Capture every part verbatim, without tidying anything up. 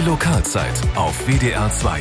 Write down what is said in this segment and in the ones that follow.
Lokalzeit auf W D R zwei.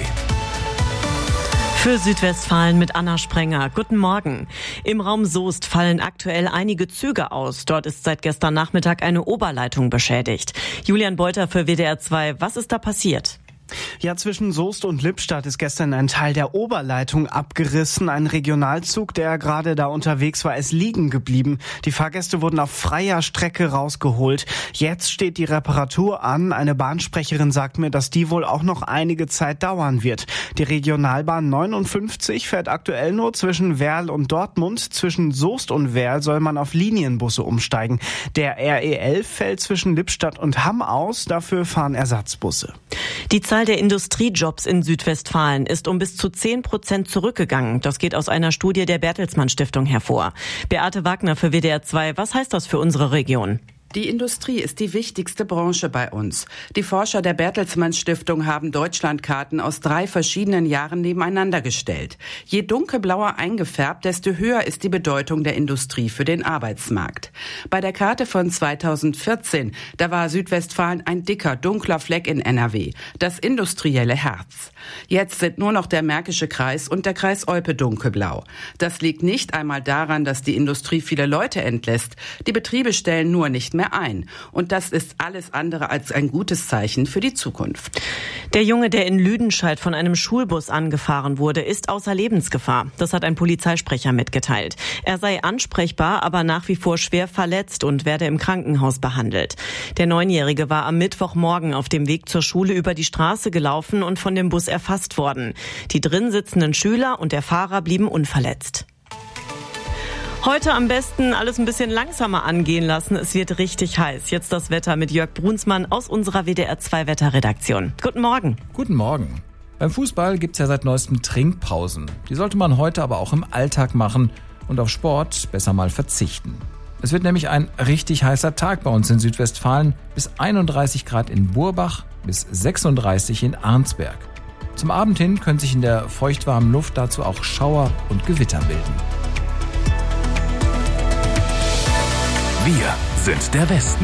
Für Südwestfalen mit Anna Sprenger. Guten Morgen. Im Raum Soest fallen aktuell einige Züge aus. Dort ist seit gestern Nachmittag eine Oberleitung beschädigt. Julian Beuter für W D R zwei. Was ist da passiert? Ja, zwischen Soest und Lippstadt ist gestern ein Teil der Oberleitung abgerissen. Ein Regionalzug, der gerade da unterwegs war, ist liegen geblieben. Die Fahrgäste wurden auf freier Strecke rausgeholt. Jetzt steht die Reparatur an. Eine Bahnsprecherin sagt mir, dass die wohl auch noch einige Zeit dauern wird. Die Regionalbahn neunundfünfzig fährt aktuell nur zwischen Werl und Dortmund. Zwischen Soest und Werl soll man auf Linienbusse umsteigen. Der R E elf fällt zwischen Lippstadt und Hamm aus. Dafür fahren Ersatzbusse. Die Zahl der Industriejobs in Südwestfalen ist um bis zu zehn Prozent zurückgegangen. Das geht aus einer Studie der Bertelsmann Stiftung hervor. Beate Wagner für W D R zwei. Was heißt das für unsere Region? Die Industrie ist die wichtigste Branche bei uns. Die Forscher der Bertelsmann Stiftung haben Deutschlandkarten aus drei verschiedenen Jahren nebeneinander gestellt. Je dunkelblauer eingefärbt, desto höher ist die Bedeutung der Industrie für den Arbeitsmarkt. Bei der Karte von zweitausendvierzehn, da war Südwestfalen ein dicker, dunkler Fleck in N R W, das industrielle Herz. Jetzt sind nur noch der Märkische Kreis und der Kreis Olpe dunkelblau. Das liegt nicht einmal daran, dass die Industrie viele Leute entlässt. Die Betriebe stellen nur nicht mehr ein. Und das ist alles andere als ein gutes Zeichen für die Zukunft. Der Junge, der in Lüdenscheid von einem Schulbus angefahren wurde, ist außer Lebensgefahr. Das hat ein Polizeisprecher mitgeteilt. Er sei ansprechbar, aber nach wie vor schwer verletzt und werde im Krankenhaus behandelt. Der Neunjährige war am Mittwochmorgen auf dem Weg zur Schule über die Straße gelaufen und von dem Bus erfasst worden. Die drin sitzenden Schüler und der Fahrer blieben unverletzt. Heute am besten alles ein bisschen langsamer angehen lassen. Es wird richtig heiß. Jetzt das Wetter mit Jörg Brunsmann aus unserer W D R zwei Wetterredaktion. Guten Morgen. Guten Morgen. Beim Fußball gibt's ja seit neuestem Trinkpausen. Die sollte man heute aber auch im Alltag machen und auf Sport besser mal verzichten. Es wird nämlich ein richtig heißer Tag bei uns in Südwestfalen. Bis einunddreißig Grad in Burbach, bis sechsunddreißig in Arnsberg. Zum Abend hin können sich in der feuchtwarmen Luft dazu auch Schauer und Gewitter bilden. Wir sind der Westen.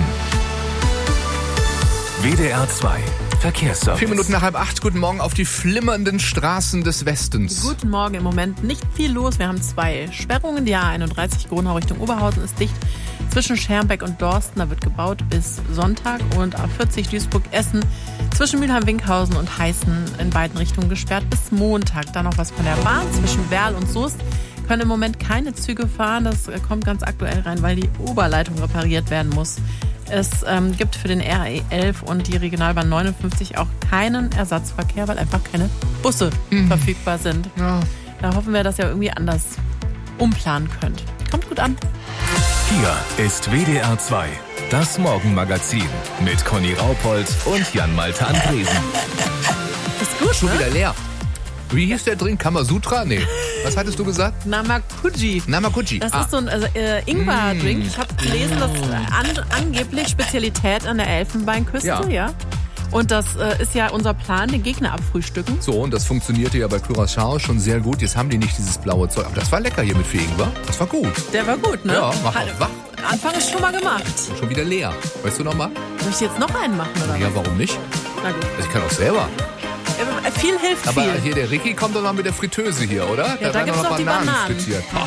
W D R zwei Verkehrsservice. Vier Minuten nach halb acht. Guten Morgen auf die flimmernden Straßen des Westens. Guten Morgen. Im Moment nicht viel los. Wir haben zwei Sperrungen. Die A einunddreißig Gronau Richtung Oberhausen ist dicht. Zwischen Schermbeck und Dorsten, da wird gebaut bis Sonntag. Und A vierzig Duisburg-Essen zwischen Mülheim-Winkhausen und Heißen in beiden Richtungen gesperrt bis Montag. Dann noch was von der Bahn zwischen Werl und Soest. Können im Moment keine Züge fahren. Das kommt ganz aktuell rein, weil die Oberleitung repariert werden muss. Es ähm, gibt für den R E elf und die Regionalbahn neunundfünfzig auch keinen Ersatzverkehr, weil einfach keine Busse mhm. verfügbar sind. Ja. Da hoffen wir, dass ihr irgendwie anders umplanen könnt. Kommt gut an. Hier ist W D R zwei, das Morgenmagazin mit Conny Raupold und Jan-Malte Andresen. Ist gut, Schon ne? wieder leer. Wie hieß der Drink? Kamasutra? Nee. Was hattest du gesagt? Namakuji. Namakuji. Das ah. ist so ein also, äh, Ingwer-Drink. Ich habe gelesen, das ist an, angeblich Spezialität an der Elfenbeinküste. Ja. ja. Und das äh, ist ja unser Plan, den Gegner abfrühstücken. So, und das funktionierte ja bei Curaçao schon sehr gut. Jetzt haben die nicht dieses blaue Zeug. Aber das war lecker hier mit Fegen, wa? Das war gut. Der war gut, ne? Ja, mach Hat, auch wach. Anfang ist schon mal gemacht. Und schon wieder leer. Weißt du noch mal? Soll ich jetzt noch einen machen, oder Ja, was? warum nicht? Na gut. Ich kann auch selber. Äh, Viel hilft Aber viel. hier der Ricky kommt doch noch mit der Fritteuse hier, oder? Ja, da werden gibt's noch noch die Bananen Bananen. frittiert.